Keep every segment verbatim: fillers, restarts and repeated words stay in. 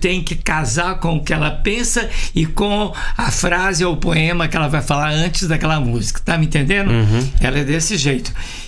tem que casar com o que ela pensa e com a frase ou o poema que ela vai falar antes daquela música, tá me entendendo? Uhum. Ela é desse jeito.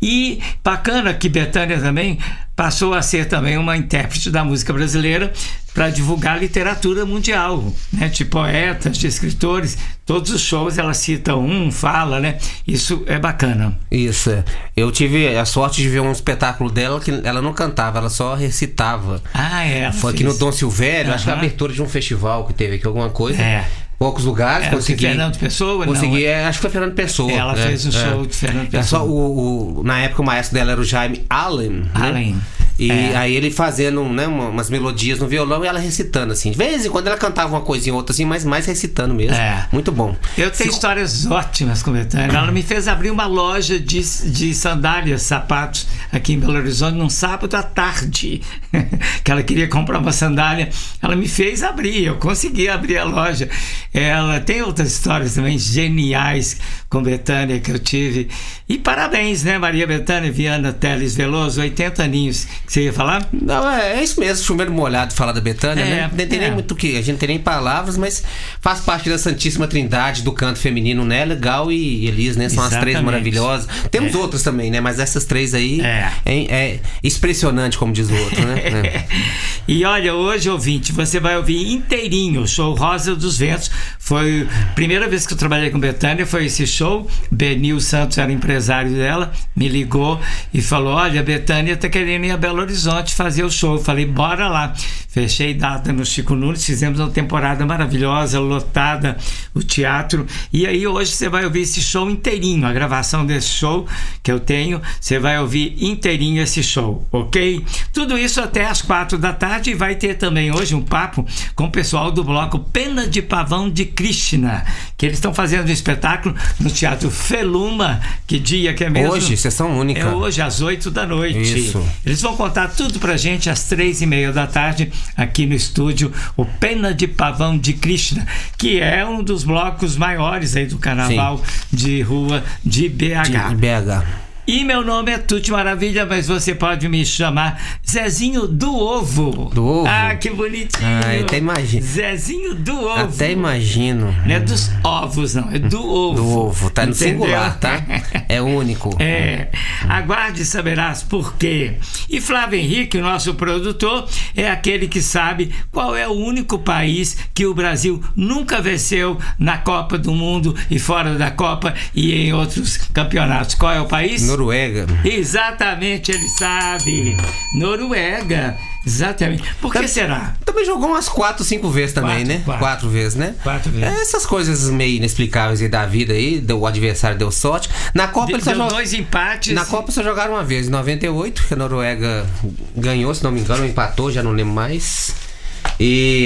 E bacana que Bethânia também passou a ser também uma intérprete da música brasileira para divulgar a literatura mundial, né? De poetas, de escritores, todos os shows ela cita um, fala, né? Isso é bacana. Isso, é. Eu tive a sorte de ver um espetáculo dela que ela não cantava, ela só recitava. Ah, é. Foi aqui no Dom Silvério, Uhum. acho que é a abertura de um festival que teve aqui, alguma coisa. É. Poucos lugares, É, consegui. Fernando Pessoa? Consegui, não, é, acho que foi Fernando Pessoa. Ela né? fez um show é. de Fernando Pessoa. É só o, o, na época o maestro dela era o Jaime Allen. Allen. Né? E É. aí ele fazendo, né, uma- umas melodias no violão e ela recitando, assim. De vez em quando ela cantava uma coisinha ou outra, assim, mas mais recitando mesmo. É. Muito bom. Eu tenho Se- histórias ótimas com Bethânia. Ela me fez abrir uma loja de, de sandálias, sapatos aqui em Belo Horizonte num sábado à tarde. Que ela queria comprar uma sandália. Ela me fez abrir, eu consegui abrir a loja. Ela tem outras histórias também geniais com Bethânia que eu tive. E parabéns, né, Maria Bethânia Viana Teles Veloso, oitenta aninhos. Que você ia falar? Não, é, é isso mesmo, chuveiro molhado falar da Bethânia, É, né? Não tem é. nem muito que. A gente não tem nem palavras, mas faz parte da Santíssima Trindade do canto feminino, né? Legal e Elis, né? São as três Exatamente. maravilhosas. Temos É. outras também, né? Mas essas três aí É. é, é expressionante, como diz o outro, né? É. E olha, hoje, ouvinte, você vai ouvir inteirinho o show Rosa dos Ventos. Foi a primeira vez que eu trabalhei com Bethânia, foi esse show. Benil Santos era empresário dela, me ligou e falou: olha, a Bethânia tá querendo ir a Belo Horizonte fazer o show. Eu falei, bora lá. Fechei data no Chico Nunes, fizemos uma temporada maravilhosa, lotada, o teatro. E aí hoje você vai ouvir esse show inteirinho, a gravação desse show que eu tenho, você vai ouvir inteirinho esse show, ok? Tudo isso até às quatro da tarde, e vai ter também hoje um papo com o pessoal do bloco Pena de Pavão de Krishna, que eles estão fazendo um espetáculo no Teatro Feluma. Que dia que é mesmo? Hoje, sessão única. É hoje, às oito da noite. Isso. Eles vão contar tudo pra gente às três e meia da tarde, aqui no estúdio, o Pena de Pavão de Krishna, que é um dos blocos maiores aí do carnaval de rua de B H. De B H. E meu nome é Tuti Maravilha, mas você pode me chamar Zezinho do Ovo. Do Ovo? Ah, que bonitinho. Ah, até imagino. Zezinho do Ovo. Até imagino. Não é dos ovos, não. É do ovo. Do ovo. Tá no Entendeu? singular, tá? É único. É. Aguarde e saberás por quê. E Flávio Henrique, o nosso produtor, é aquele que sabe qual é o único país que o Brasil nunca venceu na Copa do Mundo e fora da Copa e em outros campeonatos. Qual é o país? Noruega. Exatamente, ele sabe. Noruega. Exatamente. Por que Também- será? Também jogou umas quatro, cinco vezes também, Quatro, né? quatro. vezes, né? Quatro vezes. É, essas coisas meio inexplicáveis aí da vida aí, deu- o adversário deu sorte. Na Copa De, ele só deu jogou. dois empates. Na Copa só jogaram uma vez, em noventa e oito, que a Noruega ganhou, se não me engano, ou empatou, já não lembro mais. E,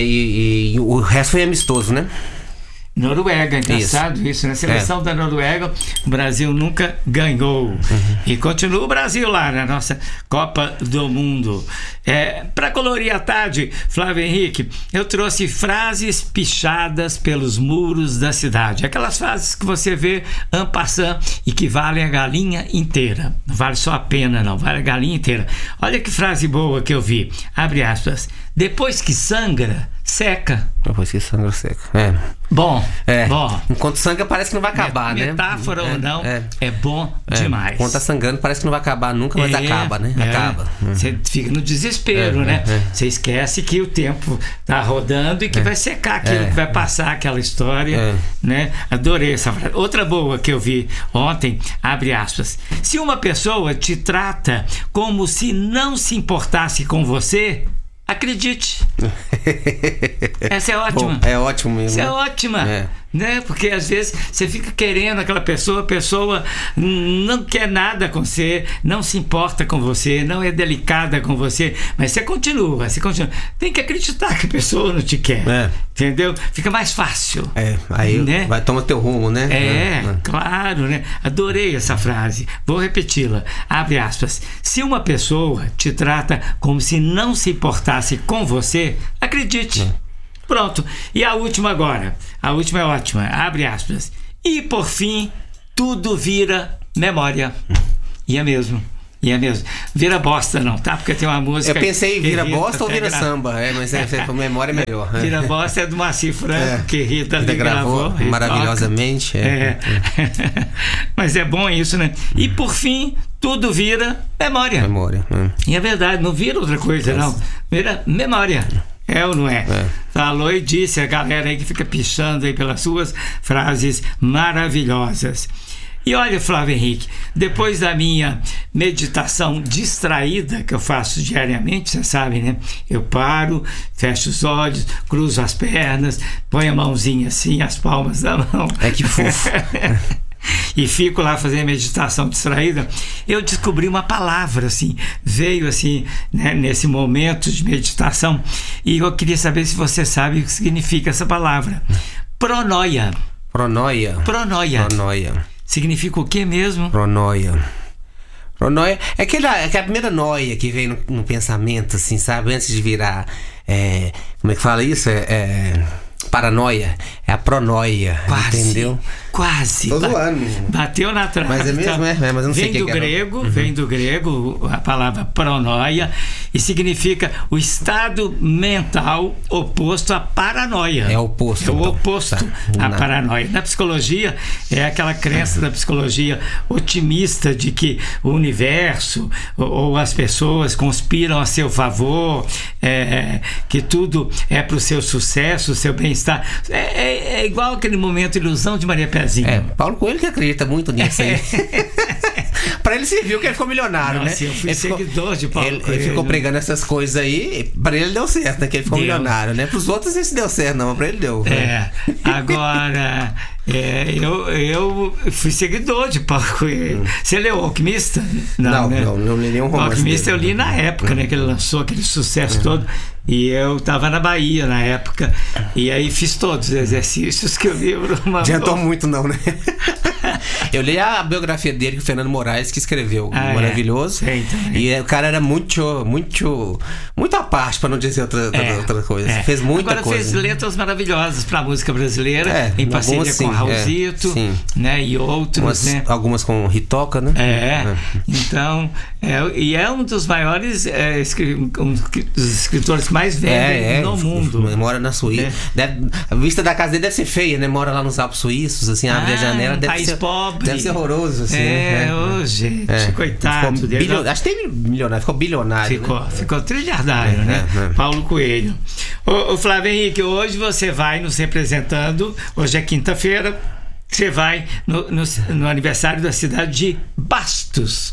e- e o resto foi amistoso, né? Noruega, engraçado isso, né? Seleção É. da Noruega, o Brasil nunca ganhou. Uhum. E continua o Brasil lá na nossa Copa do Mundo. É, para colorir a tarde, Flávio Henrique, eu trouxe frases pichadas pelos muros da cidade. Aquelas frases que você vê en passant e que valem a galinha inteira. Não vale só a pena, não, vale a galinha inteira. Olha que frase boa que eu vi. Abre aspas. Depois que sangra, seca. Depois que sangra seca. É. Bom, É. bom. Enquanto sangra parece que não vai acabar, né? Metáfora ou não, é, é. bom É. demais. Quando tá sangrando parece que não vai acabar nunca, mas É, acaba, né? é. Acaba. Você fica no desespero, É, né? é, é. Você esquece que o tempo tá rodando e que vai secar aquilo, É. que vai passar aquela história, É. né? Adorei essa frase. Outra boa que eu vi ontem, abre aspas. Se uma pessoa te trata como se não se importasse com você, acredite. Essa é ótima. Bom, é ótimo mesmo. Isso é né? ótima, É. né? Porque às vezes você fica querendo aquela pessoa, a pessoa não quer nada com você, não se importa com você, não é delicada com você, mas você continua, você continua. Tem que acreditar que a pessoa não te quer, É. entendeu? Fica mais fácil. É, aí Né? vai tomar teu rumo, né? É, claro, né? Adorei essa frase. Vou repeti-la. Abre aspas. Se uma pessoa te trata como se não se importasse com você, acredite. É. Pronto. E a última agora. A última é ótima. Abre aspas. E por fim, tudo vira memória. E é mesmo. E é mesmo. Vira bosta não, tá? Porque tem uma música... Eu pensei vira Rita bosta ou vira gra... samba, é, mas é, a memória é melhor. Né? Vira bosta é do Moacir Franco, é. que Rita, Rita gravou, gravou maravilhosamente. É. É. Mas é bom isso, né? E por fim, tudo vira memória. Memória. É. E é verdade, não vira outra coisa, não. Vira memória. É ou não é? é? Falou e disse a galera aí que fica pichando aí pelas suas frases maravilhosas. E olha, Flávio Henrique, depois da minha meditação distraída, que eu faço diariamente, você sabe, né? Eu paro, fecho os olhos, cruzo as pernas, ponho a mãozinha assim, as palmas da mão. É que fofo. E fico lá fazendo meditação distraída. Eu descobri uma palavra, assim, veio assim, né, nesse momento de meditação, e eu queria saber se você sabe o que significa essa palavra. Pronoia. Pronoia. Pronoia. Pronoia. Significa o que mesmo? Pronoia. Pronoia é aquela, é a primeira noia que vem no, no pensamento, assim, sabe? Antes de virar. É, como é que fala isso? É. é... Paranoia, é a pronoia, quase, entendeu? Quase. Tô zoando. Bateu na trave. Mas é mesmo, é, é mas eu não vem sei o que do que grego, uhum. Vem do grego a palavra pronoia e significa o estado mental oposto à paranoia. É o oposto. É o então. oposto tá. à paranoia. Na psicologia, é aquela crença da psicologia otimista de que o universo ou, ou as pessoas conspiram a seu favor, é, que tudo é para o seu sucesso, o seu bem-estar. É, é, é igual aquele momento ilusão de Maria Pezinha. É, Paulo Coelho que acredita muito nisso aí. Pra ele serviu que ele ficou milionário, Nossa, né? eu fui ele seguidor ficou, de Paulo ele, Coelho. Ele ficou pregando essas coisas aí, pra ele deu certo, né? Que ele ficou deu. milionário, né? Pros outros isso deu certo, não, pra ele deu. É, agora... É, eu, eu fui seguidor de Paulo Coelho. Você leu O Alquimista? Não, não, né? não, não li nenhum romance. O Alquimista dele. eu li na época, né? Que ele lançou aquele sucesso uhum. todo. E eu estava na Bahia na época. E aí fiz todos os exercícios que o livro mandou. Adiantou muito, não, né? Eu li a biografia dele, que o Fernando Moraes que escreveu. Ah, maravilhoso. É. E o cara era muito, muito, muito à parte, para não dizer outra, outra, é, outra coisa. É. Fez muita Agora coisa. fez letras maravilhosas para a música brasileira, é, em parceria algumas, com sim, Raulzito, é, né, e outros, algumas, né? Algumas com Ritoca, né? É, é. Então, é, e é um dos maiores é, um dos escritores que mais vendem é, é, no mundo. Mora na Suíça. É. Deve, a vista da casa dele deve ser feia, né? Mora lá nos Alpes Suíços, assim, abre ah, a janela. Deve país ser, pobre. Deve ser horroroso, assim. É, né? ô, gente, é. coitado dele. Bilio... Acho que tem milionário, ficou bilionário. Ficou, né? ficou trilhardário, é, né? É, é. Paulo Coelho. Ô, ô, Flávio Henrique, hoje você vai nos representando, hoje é quinta-feira, você vai no, no, no aniversário da cidade de Bastos.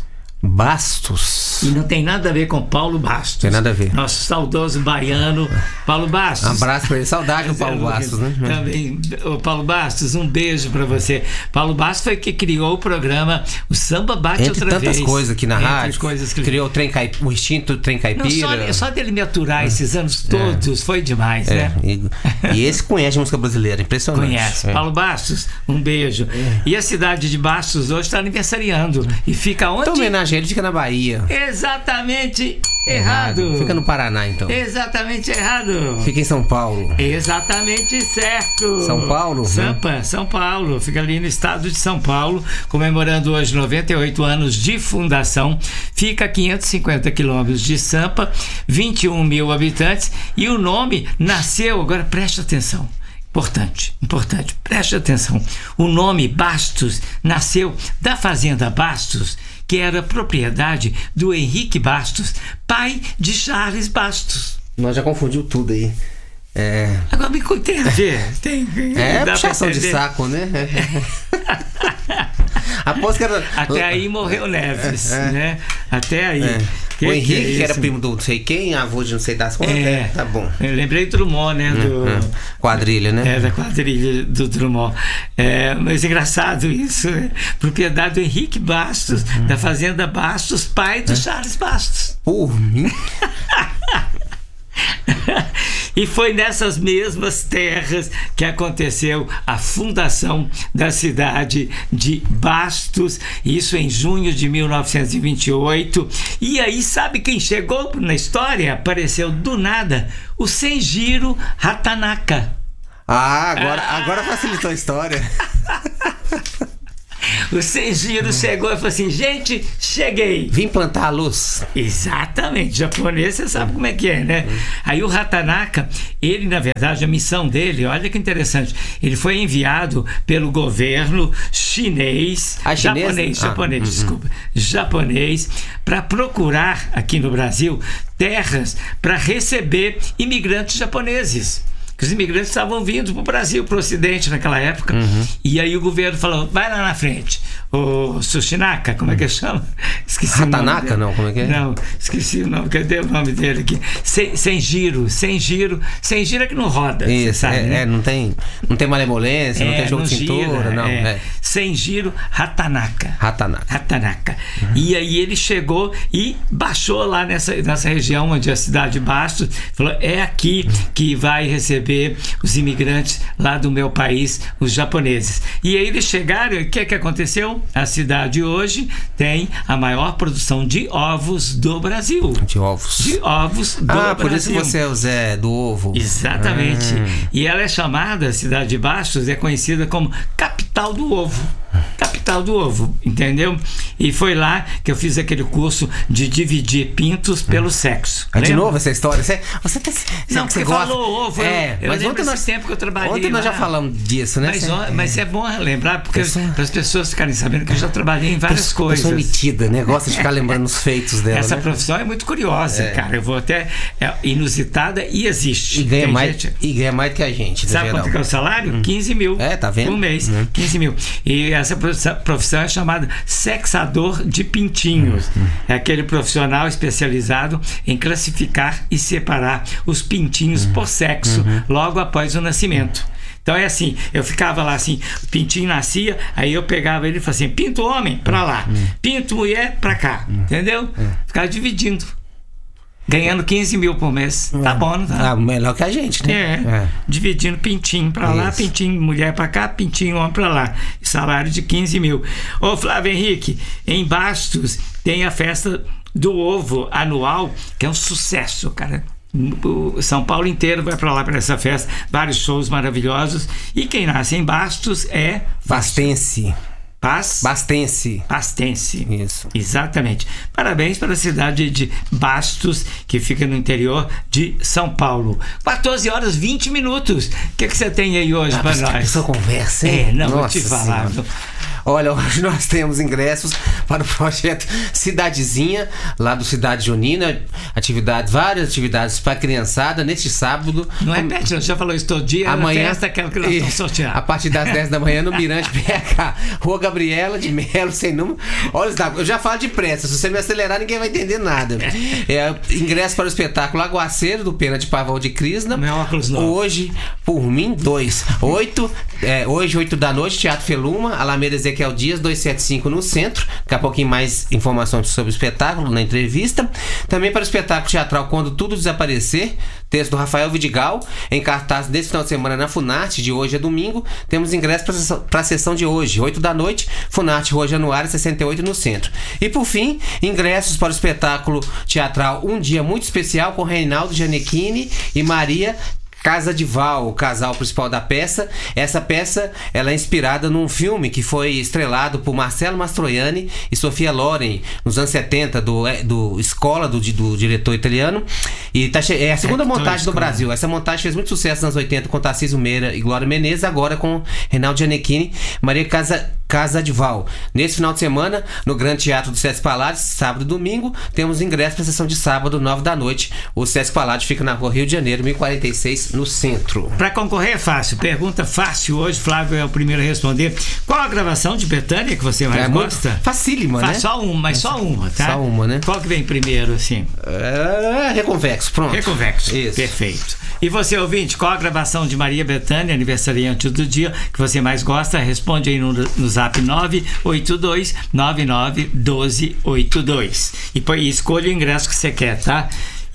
Bastos. E não tem nada a ver com Paulo Bastos. Tem nada a ver. Nosso saudoso baiano Paulo Bastos. Um abraço para ele. Saudade do Paulo Bastos, né? Também, o Paulo Bastos, um beijo para você. Paulo Bastos foi que criou o programa O Samba Bate Entre Outra tantas Vez. Entre tantas coisas aqui na Entre rádio. Coisas que... Criou o, trem caip... o instinto trem caipira. Não, só, só dele me aturar esses anos todos é. foi demais, é. né? E, e esse conhece a música brasileira, impressionante. Conhece. É. Paulo Bastos, um beijo. É. E a cidade de Bastos hoje está aniversariando. E fica onde? Então, homenagem a ele fica na Bahia. Exatamente errado. errado. Fica no Paraná, então. Exatamente errado. Fica em São Paulo. Exatamente certo. São Paulo? Sampa, hum. São Paulo. Fica ali no estado de São Paulo, comemorando hoje noventa e oito anos de fundação. Fica a quinhentos e cinquenta quilômetros de Sampa, vinte e um mil habitantes. E o nome nasceu, agora preste atenção. Importante, importante, preste atenção. O nome Bastos nasceu da Fazenda Bastos, que era propriedade do Henrique Bastos, pai de Charles Bastos. Nós já confundiu tudo aí. É... Agora me tem a ver. Tem, é puxação de saco, né? Aposto que era... Até aí morreu Neves, é, é. né? Até aí. É. Que, o Henrique, que, é que era primo do não sei quem, avô de não sei das contas. É, tá bom. Eu lembrei do Drummond, né? Do, hum, hum. Quadrilha, né? É, da quadrilha do Drummond. É, mas engraçado isso, né? Propriedade do Henrique Bastos, hum. da Fazenda Bastos, pai do é. Charles Bastos. Por mim? E foi nessas mesmas terras que aconteceu a fundação da cidade de Bastos, isso em junho de mil novecentos e vinte e oito. E aí, sabe quem chegou na história? Apareceu do nada o Seijiro Hatanaka. Ah, agora, ah. agora facilitou a história. O Sem Giro chegou e falou assim: gente, cheguei. Vim plantar a luz. Exatamente, japonês você sabe como é que é, né? Aí o Hatanaka, ele na verdade, a missão dele, olha que interessante, ele foi enviado pelo governo chinês, ah, japonês, ah, japonês, uh, desculpa, uh. japonês, para procurar aqui no Brasil terras para receber imigrantes japoneses. Que os imigrantes estavam vindo para o Brasil, para o Ocidente naquela época. Uhum. E aí o governo falou: vai lá na frente. O Sushinaka, como é que chama? Esqueci Hatanaka, o nome não? Como é que é? Não, esqueci o nome, cadê o nome dele aqui? Sem, sem giro, sem giro. Sem giro é que não roda. Isso, sabe, é, né? é, não tem, não tem malemolência, é, não tem jogo não de cintura, gira, não. É. É. Sem giro, Hatanaka. Hatanaka. Hatanaka. Uhum. E aí ele chegou e baixou lá nessa, nessa região onde a cidade de Bastos, falou: é aqui que vai receber os imigrantes lá do meu país, os japoneses. E aí eles chegaram, e o que que aconteceu? A cidade hoje tem a maior produção de ovos do Brasil. De ovos. De ovos do ah, Brasil. Por isso você é o Zé do ovo. Exatamente. Ah. E ela é chamada, a cidade de Bastos é conhecida como capital do ovo. Capital do ovo, entendeu? E foi lá que eu fiz aquele curso de dividir pintos pelo sexo. É de novo essa história? Você, você, tá, não, você você gosta... falou ovo. É, eu mas lembro ontem desse nós, tempo que eu trabalhei Ontem nós lá. já falamos disso, né? Mas, você, ó, mas é bom lembrar, porque pessoa, para as pessoas ficarem sabendo que eu já trabalhei em várias pessoa, coisas. Pessoa metida, né? Gosta de ficar lembrando os feitos dela. Essa né? profissão é muito curiosa, é. cara. Eu vou até... É inusitada e existe. E ganha, mais, gente... e ganha mais que a gente. Sabe geral. quanto que é o salário? Hum. quinze mil. É, tá vendo? Por mês. Hum. quinze mil. E essa profissão é chamada sexador de pintinhos. Hum. É aquele profissional especializado em classificar e separar os pintinhos hum. por sexo uhum. logo após o nascimento. Então é assim, eu ficava lá assim, o pintinho nascia, aí eu pegava ele e falava assim: pinto homem, pra lá, hum. pinto mulher, pra cá, hum. entendeu? Hum. Ficava dividindo. Ganhando quinze mil por mês. Tá bom, não tá? Ah, melhor que a gente, né? É, é. Dividindo pintinho pra lá, Isso. pintinho mulher pra cá, pintinho homem pra lá. Salário de quinze mil. Ô, Flávio Henrique, em Bastos tem a festa do ovo anual, que é um sucesso, cara. O São Paulo inteiro vai pra lá para essa festa. Vários shows maravilhosos. E quem nasce em Bastos é... Bastense. Paz? Bastense. Bastense. Isso. Exatamente. Parabéns para a cidade de Bastos, que fica no interior de São Paulo. quatorze horas e vinte minutos. O que, que você tem aí hoje ah, para nós? Essa conversa, hein? É, não, Nossa vou te falar. Senhora. Olha, hoje nós temos ingressos para o projeto Cidadezinha, lá do Cidade Junina. Atividades, várias atividades para a criançada neste sábado. Não é pet, você já falou isso todo dia. Amanhã, festa, aquela que nós estamos sorteando. A partir das dez da manhã no Mirante P H, Rua Gabriela de Melo, sem número. Olha, eu já falo depressa, se você me acelerar, ninguém vai entender nada. É, ingresso para o espetáculo Aguaceiro, do Pena de Pavão de Crisna. Meu óculos novo. Hoje, por mim, dois. Oito, é, hoje, oito da noite, Teatro Feluma, Alameda Ezequiel Dias, duzentos e setenta e cinco no centro. Daqui a pouquinho mais informações sobre o espetáculo na entrevista. Também para o espetáculo teatral Quando Tudo Desaparecer, texto do Rafael Vidigal, em cartaz desse final de semana na Funarte, de hoje a domingo. Temos ingressos para a sessão de hoje, oito da noite, Funarte, Rua Januário, sessenta e oito no centro. E por fim, ingressos para o espetáculo teatral Um Dia Muito Especial com Reinaldo Gianecchini e Maria Casa de Val, o casal principal da peça. Essa peça ela é inspirada num filme que foi estrelado por Marcello Mastroianni e Sofia Loren nos anos setenta, do, do Escola, do, do diretor italiano. E tá, é a segunda é, montagem do Brasil. Essa montagem fez muito sucesso nos anos oitenta com Tarcísio Meira e Glória Menezes, agora com Reinaldo Gianecchini e Maria Casa, Casa de Val. Nesse final de semana, no Grande Teatro do Sesc Palácio, sábado e domingo, temos ingresso para a sessão de sábado, nove da noite. O Sesc Palácio fica na Rua Rio de Janeiro, mil e quarenta e seis, no centro. Para concorrer é fácil. Pergunta fácil hoje. Flávio é o primeiro a responder. Qual a gravação de Betânia que você mais é gosta? Facílima, Faz né? Só uma, mas só uma, tá? Só uma, né? Qual que vem primeiro, assim? É, Reconvexo, pronto. Reconvexo. Isso. Perfeito. E você, ouvinte, qual a gravação de Maria Bethânia, aniversariante do dia, que você mais gosta? Responde aí no, no zap nove oito dois nove nove um dois oito dois. E põe, escolha o ingresso que você quer, tá?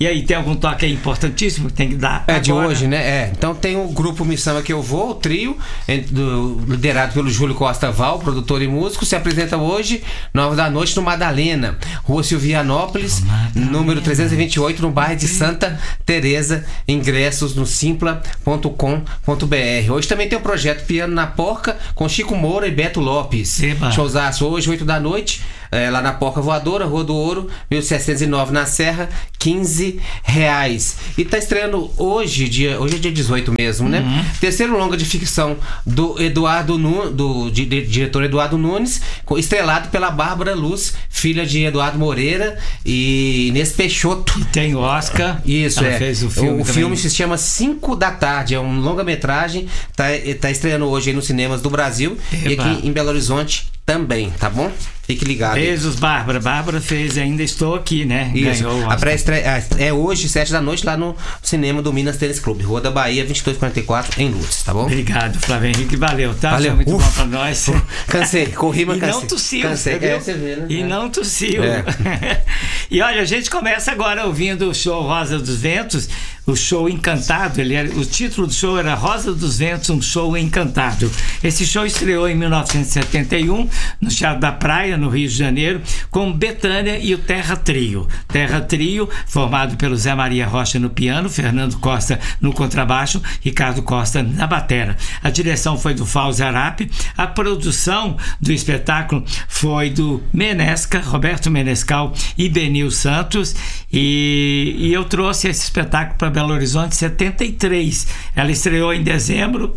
E aí, tem algum toque aí importantíssimo que tem que dar É agora? de hoje, né? É. Então tem o grupo Me Samba Que Eu Vou, o trio, do, liderado pelo Júlio Costa Val, produtor e músico, se apresenta hoje, nove da noite, no Madalena, Rua Silvianópolis, número trezentos e vinte e oito, no bairro de Santa Teresa. Ingressos no simpla ponto com ponto br. Hoje também tem o projeto Piano na Porca, com Chico Moura e Beto Lopes. Eba. Showzaço hoje, oito da noite, é, lá na Porca Voadora, Rua do Ouro, mil setecentos e nove, na Serra, quinze reais. E tá estreando hoje, dia, hoje é dia dezoito mesmo, né? Uhum. Terceiro longa de ficção do Eduardo Nunes, do de, de, diretor Eduardo Nunes, com, estrelado pela Bárbara Luz, filha de Eduardo Moreira e Inês Peixoto. E tem Oscar. Isso, Ela é. fez o filme o também. filme se chama cinco da tarde, é um longa-metragem, tá, tá estreando hoje aí nos cinemas do Brasil. Eba. E aqui em Belo Horizonte também, tá bom? Fique ligado. aí. Beijos, Bárbara. Bárbara fez Ainda Estou Aqui, né? Isso. Ganhou o A Oscar. pré-estreia é hoje, sete da noite, lá no cinema do Minas Tênis Clube, Rua da Bahia, vinte e dois quarenta e quatro, em Lourdes, tá bom? Obrigado, Flávio Henrique. Valeu, tá? Valeu. Foi muito Ufa. bom pra nós. Cansei, corri, mas E cansei. não tossiu, Cansei. você viu? É, você vê, né? E É. não tossiu. É. E olha, a gente começa agora ouvindo o show Rosa dos Ventos, o show Encantado. Ele era, o título do show era Rosa dos Ventos, um show encantado. Esse show estreou em mil novecentos e setenta e um, no Teatro da Praia, no Rio de Janeiro, com Bethânia e o Terra Trio. Terra Trio, formado pelo Zé Maria Rocha no piano, Fernando Costa no contrabaixo, Ricardo Costa na batera. A direção foi do Fauzi Arap, a produção do espetáculo foi do Menesca, Roberto Menescal e Benil Santos, e, e eu trouxe esse espetáculo para Belo Horizonte em setenta e três. Ela estreou em dezembro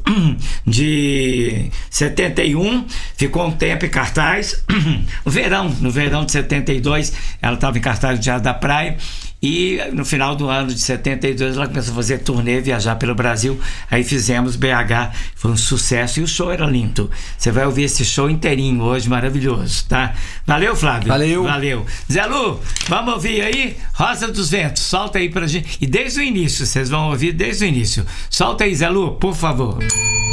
de setenta e um, ficou um tempo em cartaz. O verão, no verão de setenta e dois, ela estava em cartaz do Teatro da Praia. E no final do ano de setenta e dois ela começou a fazer turnê, viajar pelo Brasil. Aí fizemos B H, foi um sucesso e o show era lindo. Você vai ouvir esse show inteirinho hoje, maravilhoso, tá? Valeu, Flávio. Valeu. Valeu. Zé Lu, vamos ouvir aí Rosa dos Ventos, solta aí pra gente. E desde o início, vocês vão ouvir desde o início. Solta aí, Zé Lu, por favor.